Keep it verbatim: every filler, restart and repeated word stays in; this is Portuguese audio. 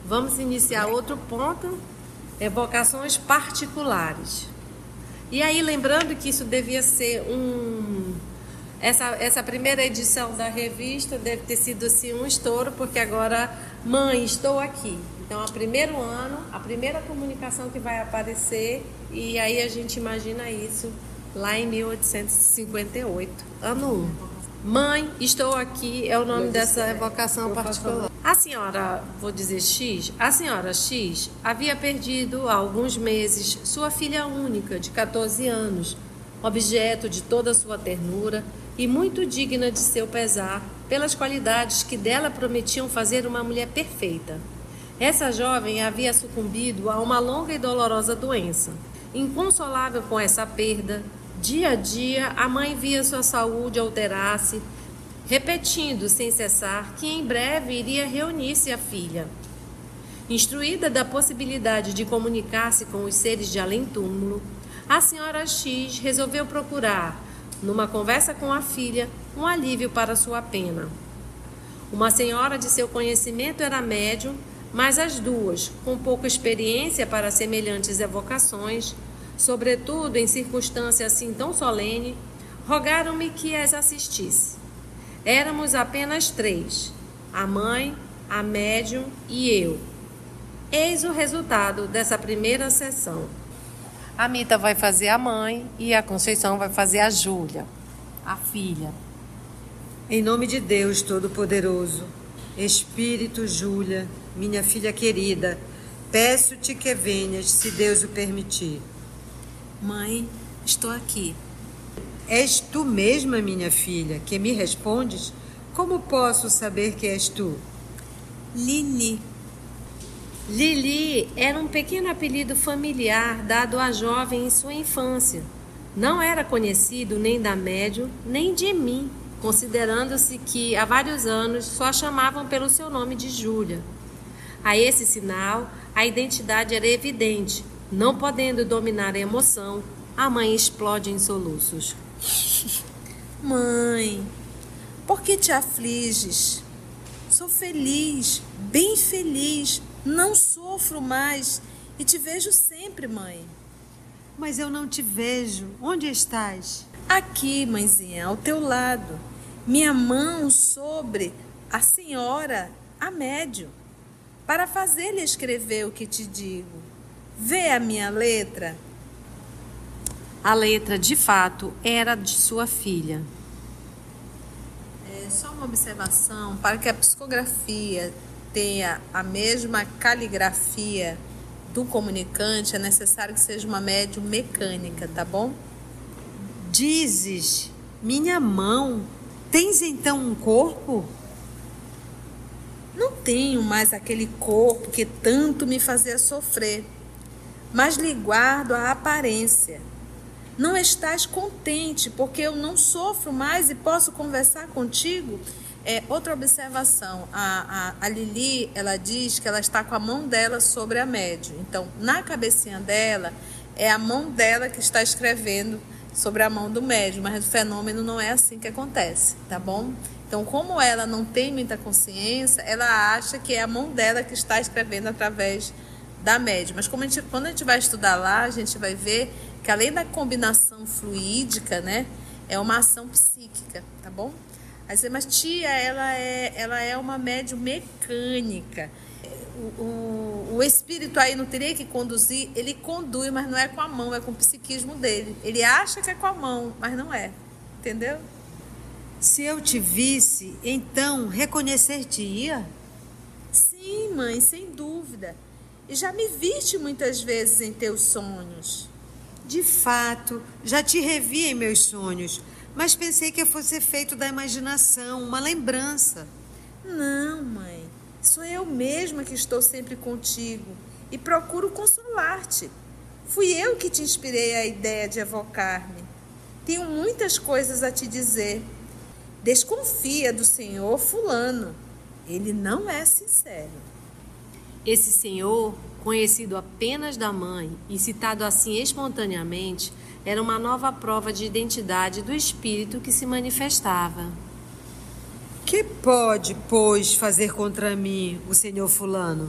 Vamos iniciar outro ponto, evocações particulares. E aí, lembrando que isso devia ser um... Essa, essa primeira edição da revista deve ter sido assim, um estouro, porque agora, mãe, estou aqui. Então, é o primeiro ano, a primeira comunicação que vai aparecer, e aí a gente imagina isso lá em mil oitocentos e cinquenta e oito, ano um. Mãe, estou aqui, é o nome eu dessa disse, evocação particular. A senhora, vou dizer X, a senhora X havia perdido há alguns meses sua filha única, de catorze anos, objeto de toda a sua ternura e muito digna de seu pesar, pelas qualidades que dela prometiam fazer uma mulher perfeita. Essa jovem havia sucumbido a uma longa e dolorosa doença. Inconsolável com essa perda, dia a dia a mãe via sua saúde alterar-se, repetindo sem cessar que em breve iria reunir-se à filha. Instruída da possibilidade de comunicar-se com os seres de além-túmulo, a senhora X resolveu procurar, numa conversa com a filha, um alívio para sua pena. Uma senhora de seu conhecimento era médium, mas as duas, com pouca experiência para semelhantes evocações, sobretudo em circunstância assim tão solene, rogaram-me que as assistisse. Éramos apenas três, a mãe, a médium e eu. Eis o resultado dessa primeira sessão. A Mita vai fazer a mãe e a Conceição vai fazer a Júlia, a filha. Em nome de Deus Todo-Poderoso, Espírito Júlia, minha filha querida, peço-te que venhas, se Deus o permitir. Mãe, estou aqui. És tu mesma, minha filha, que me respondes? Como posso saber que és tu? Lili. Lili era um pequeno apelido familiar dado à jovem em sua infância. Não era conhecido nem da médium, nem de mim, considerando-se que há vários anos só a chamavam pelo seu nome de Júlia. A esse sinal, a identidade era evidente. Não podendo dominar a emoção, a mãe explode em soluços. Mãe, por que te afliges? Sou feliz, bem feliz, não sofro mais e te vejo sempre, mãe. Mas eu não te vejo. Onde estás? Aqui, mãezinha, ao teu lado. Minha mão sobre a senhora, a médium, para fazer-lhe escrever o que te digo. Vê a minha letra? A letra, de fato, era de sua filha. É só uma observação, para que a psicografia tenha a mesma caligrafia do comunicante, é necessário que seja uma médium mecânica, tá bom? Dizes, minha mão, tens então um corpo? Não tenho mais aquele corpo que tanto me fazia sofrer, mas lhe guardo a aparência. Não estás contente porque eu não sofro mais e posso conversar contigo? É, outra observação, a, a, a Lili, ela diz que ela está com a mão dela sobre a médium. Então, na cabecinha dela, é a mão dela que está escrevendo sobre a mão do médium, mas o fenômeno não é assim que acontece, tá bom? Então, como ela não tem muita consciência, ela acha que é a mão dela que está escrevendo através da médium. Mas como a gente, quando a gente vai estudar lá, a gente vai ver que além da combinação fluídica, né, é uma ação psíquica, tá bom? Aí você, mas tia, ela é, ela é uma médium mecânica. O, o, o espírito aí não teria que conduzir, ele conduz, mas não é com a mão, é com o psiquismo dele. Ele acha que é com a mão, mas não é, entendeu? Se eu te visse, então reconhecer-te-ia? Sim, mãe, sem dúvida. E já me viste muitas vezes em teus sonhos. De fato, já te revi em meus sonhos, mas pensei que fosse feito da imaginação, uma lembrança. Não, mãe, sou eu mesma que estou sempre contigo e procuro consolar-te. Fui eu que te inspirei a ideia de evocar-me. Tenho muitas coisas a te dizer. Desconfia do senhor fulano. Ele não é sincero. Esse senhor, conhecido apenas da mãe e citado assim espontaneamente, era uma nova prova de identidade do espírito que se manifestava. Que pode, pois, fazer contra mim o senhor fulano?